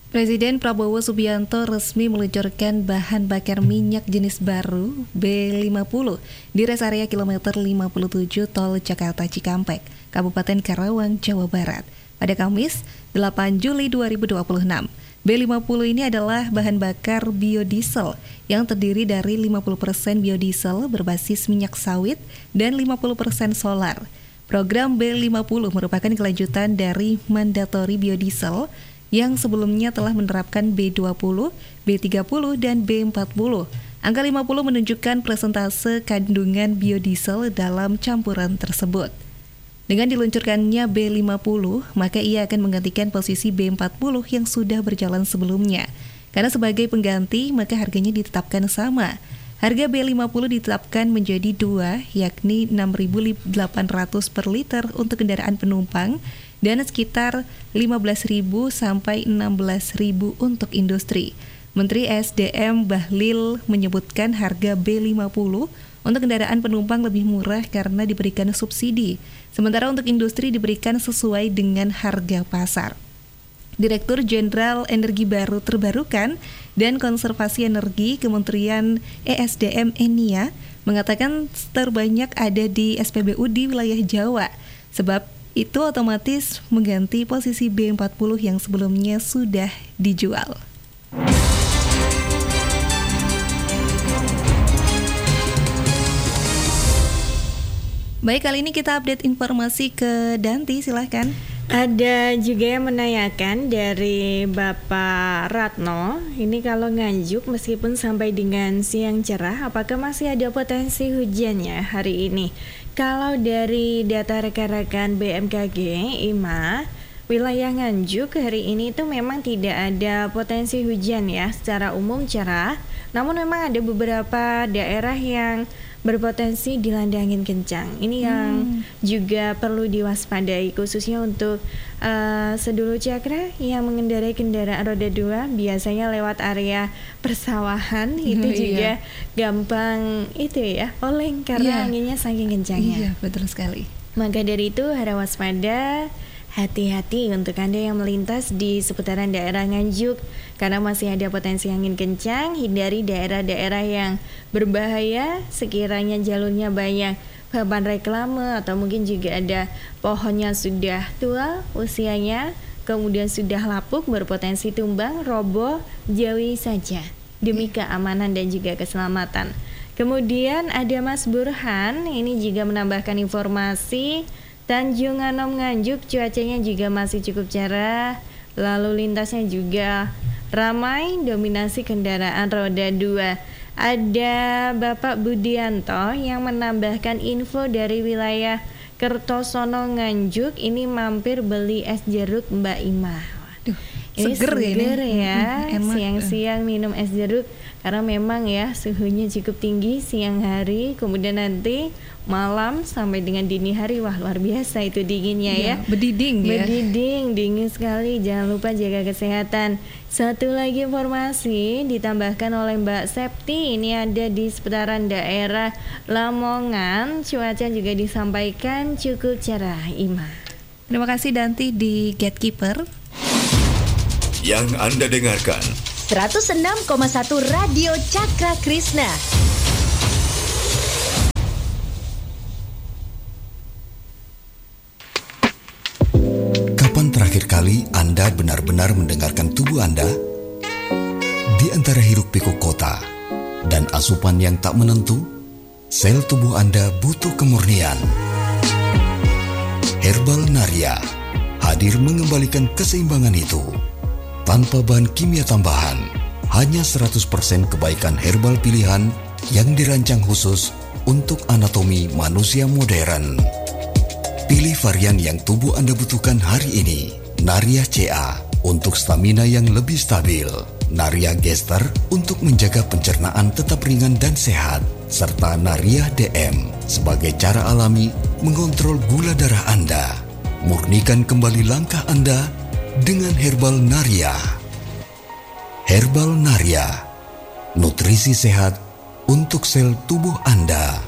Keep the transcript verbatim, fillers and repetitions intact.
Presiden Prabowo Subianto resmi meluncurkan bahan bakar minyak jenis baru B lima puluh di res area kilometer lima puluh tujuh Tol Jakarta Cikampek, Kabupaten Karawang, Jawa Barat, pada Kamis delapan Juli dua ribu dua puluh enam. B lima puluh ini adalah bahan bakar biodiesel yang terdiri dari lima puluh persen biodiesel berbasis minyak sawit dan lima puluh persen solar. Program B lima puluh merupakan kelanjutan dari mandatori biodiesel yang sebelumnya telah menerapkan B dua puluh, B tiga puluh, dan B empat puluh. Angka lima puluh menunjukkan persentase kandungan biodiesel dalam campuran tersebut. Dengan diluncurkannya B lima puluh, maka ia akan menggantikan posisi B empat puluh yang sudah berjalan sebelumnya. Karena sebagai pengganti, maka harganya ditetapkan sama. Harga B lima puluh ditetapkan menjadi dua, yakni enam ribu delapan ratus per liter untuk kendaraan penumpang dan sekitar lima belas ribu sampai enam belas ribu untuk industri. Menteri S D M Bahlil menyebutkan harga B lima puluh untuk kendaraan penumpang lebih murah karena diberikan subsidi, sementara untuk industri diberikan sesuai dengan harga pasar. Direktur Jenderal Energi Baru Terbarukan dan Konservasi Energi Kementerian E S D M Enia mengatakan terbanyak ada di S P B U di wilayah Jawa, sebab itu otomatis mengganti posisi B empat puluh yang sebelumnya sudah dijual. Baik, kali ini kita update informasi ke Danti, silahkan. Ada juga yang menanyakan dari Bapak Ratno, ini kalau Nganjuk meskipun sampai dengan siang cerah, apakah masih ada potensi hujannya hari ini? Kalau dari data rekan-rekan B M K G, I M A, wilayah Nganjuk hari ini itu memang tidak ada potensi hujan ya, secara umum cerah. Namun memang ada beberapa daerah yang berpotensi dilanda angin kencang. Ini yang hmm. juga perlu diwaspadai, khususnya untuk uh, sedulur Cakra yang mengendarai kendaraan roda dua, biasanya lewat area persawahan itu hmm, juga iya. gampang itu ya oleng karena yeah. anginnya saking kencangnya. Iya, betul sekali. Maka dari itu harap waspada, hati-hati untuk Anda yang melintas di seputaran daerah Nganjuk karena masih ada potensi angin kencang. Hindari daerah-daerah yang berbahaya sekiranya jalurnya banyak papan reklame atau mungkin juga ada pohonnya sudah tua usianya, kemudian sudah lapuk, berpotensi tumbang, roboh, jauhi saja demi keamanan dan juga keselamatan. Kemudian ada Mas Burhan, ini juga menambahkan informasi Tanjung Anom Nganjuk cuacanya juga masih cukup cerah, lalu lintasnya juga ramai, dominasi kendaraan roda dua. Ada Bapak Budianto yang menambahkan info dari wilayah Kertosono Nganjuk, ini mampir beli es jeruk Mbak Ima. Waduh, ini seger, seger ya, ya. Hmm, siang-siang minum es jeruk karena memang ya suhunya cukup tinggi siang hari, kemudian nanti malam sampai dengan dini hari, wah luar biasa itu dinginnya ya, ya. Bediding ya. Bediding, dingin sekali. Jangan lupa jaga kesehatan. Satu lagi informasi ditambahkan oleh Mbak Septi, ini ada di seputaran daerah Lamongan, cuaca juga disampaikan cukup cerah, Ima. Terima kasih Danti di Gatekeeper. Yang Anda dengarkan seratus enam koma satu Radio Cakra Krishna. Kapan terakhir kali Anda benar-benar mendengarkan tubuh Anda? Di antara hiruk pikuk kota dan asupan yang tak menentu, sel tubuh Anda butuh kemurnian. Herbal Naria hadir mengembalikan keseimbangan itu. Tanpa bahan kimia tambahan, hanya seratus persen kebaikan herbal pilihan yang dirancang khusus untuk anatomi manusia modern. Pilih varian yang tubuh Anda butuhkan hari ini. Naria C A untuk stamina yang lebih stabil. Naria Gester untuk menjaga pencernaan tetap ringan dan sehat. Serta Naria D M sebagai cara alami mengontrol gula darah Anda. Murnikan kembali langkah Anda dengan Herbal Naria. Herbal Naria, nutrisi sehat untuk sel tubuh Anda.